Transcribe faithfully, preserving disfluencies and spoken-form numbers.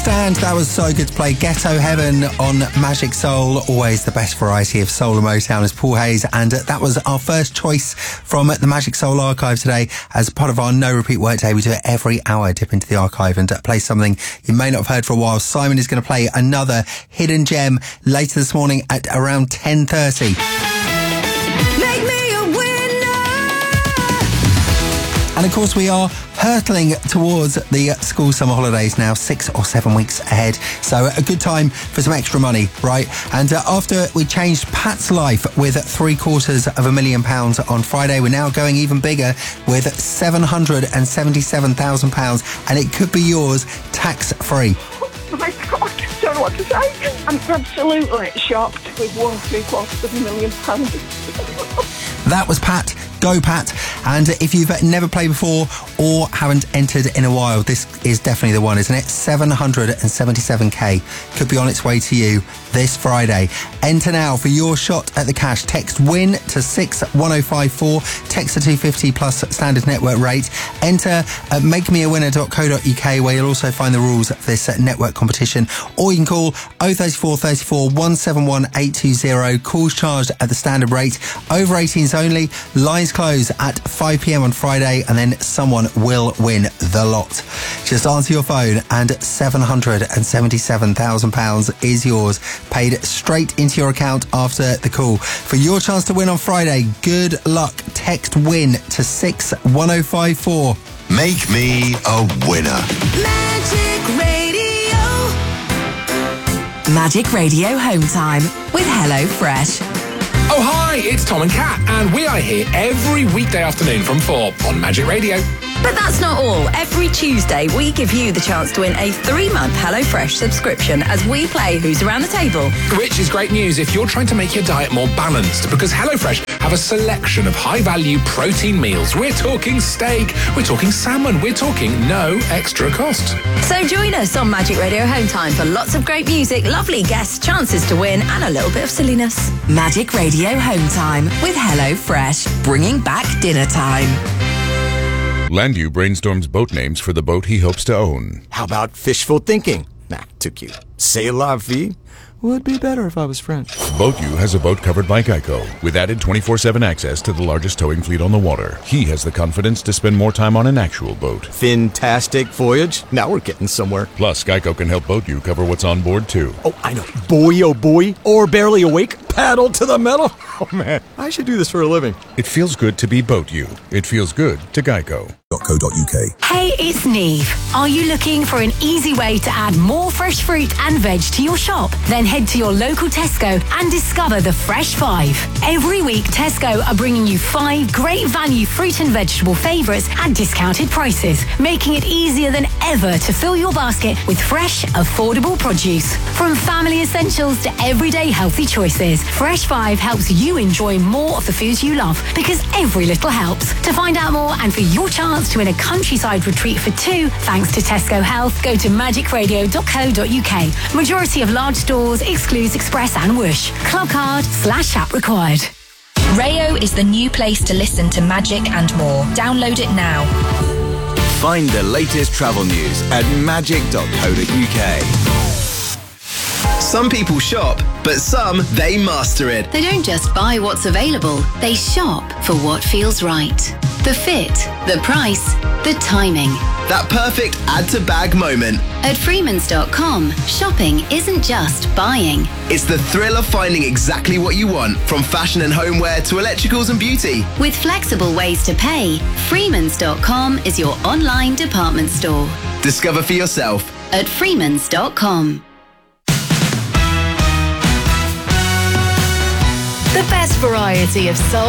Stand, that was so good to play. Ghetto Heaven on Magic Soul. Always the best variety of soul and Motown is Paul Hayes. And uh, that was our first choice from the Magic Soul archive today. As part of our no repeat workday, we do it every hour. Dip into the archive and uh, play something you may not have heard for a while. Simon is going to play another hidden gem later this morning at around ten thirty. Make me a winner! And of course we are hurtling towards the school summer holidays now, six or seven weeks ahead. So a good time for some extra money, right? And uh, after we changed Pat's life with three quarters of a million pounds on Friday, we're now going even bigger with seven hundred seventy-seven thousand pounds, and it could be yours tax-free. Oh my God, I don't know what to say. I'm absolutely shocked. We've won three quarters of a million pounds. That was Pat. Go Pat. And if you've never played before or haven't entered in a while, this is definitely the one, isn't it? seven hundred seventy-seven k could be on its way to you this Friday. Enter now for your shot at the cash. Text WIN to six one oh five four. Text to two fifty plus standard network rate. Enter at make me a winner dot co dot uk, where you'll also find the rules of this network competition. Or you can call oh three four, three four, one seven one, eight two zero. Calls charged at the standard rate. Over eighteens only. Lines close at five p m on Friday, and then someone will win the lot. Just answer your phone and seven hundred seventy-seven thousand pounds is yours, paid straight into your account after the call. For your chance to win on Friday, good luck. Text WIN to six one oh five four. Make me a winner. Magic Radio. Magic Radio Home Time with HelloFresh. Oh, hi, it's Tom and Kat, and we are here every weekday afternoon from four on Magic Radio. But that's not all. Every Tuesday, we give you the chance to win a three-month HelloFresh subscription as we play Who's Around the Table. Which is great news if you're trying to make your diet more balanced, because HelloFresh have a selection of high-value protein meals. We're talking steak, we're talking salmon, we're talking no extra cost. So join us on Magic Radio Home Time for lots of great music, lovely guests, chances to win, and a little bit of silliness. Magic Radio Home Time with HelloFresh, bringing back dinner time. Landu brainstorms boat names for the boat he hopes to own. How about fishful thinking? Nah, too cute. C'est la vie? Would be better if I was French. BoatU has a boat covered by Geico, with added twenty-four seven access to the largest towing fleet on the water. He has the confidence to spend more time on an actual boat. Fantastic voyage. Now we're getting somewhere. Plus, Geico can help BoatU cover what's on board, too. Oh, I know. Boy, oh boy. Or barely awake. Paddle to the metal. Oh, man. I should do this for a living. It feels good to be BoatU. It feels good to Geico. .co.uk. Hey, it's Neve. Are you looking for an easy way to add more fresh fruit and veg to your shop? Then head to your local Tesco and discover the Fresh Five. Every week, Tesco are bringing you five great value fruit and vegetable favourites at discounted prices, making it easier than ever to fill your basket with fresh, affordable produce. From family essentials to everyday healthy choices, Fresh Five helps you enjoy more of the foods you love, because every little helps. To find out more and for your chance to win a countryside retreat for two, thanks to Tesco Health, go to magic radio dot co dot uk. Majority of large stores excludes Express and Whoosh. Club card slash app required. Rayo is the new place to listen to Magic and more. Download it now. Find the latest travel news at magic dot co dot uk. Some people shop, but some, they master it. They don't just buy what's available, they shop for what feels right. The fit, the price, the timing. That perfect add-to-bag moment. At Freemans dot com, shopping isn't just buying. It's the thrill of finding exactly what you want, from fashion and homeware to electricals and beauty. With flexible ways to pay, Freemans dot com is your online department store. Discover for yourself at Freemans dot com. The best variety of soul